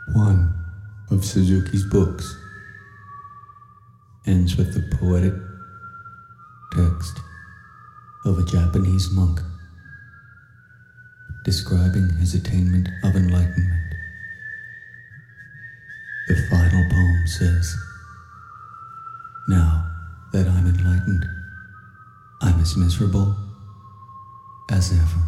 One of Suzuki's books ends with the poetic text of a Japanese monk describing his attainment of enlightenment. The final poem says, "Now that I'm enlightened, I'm as miserable as ever."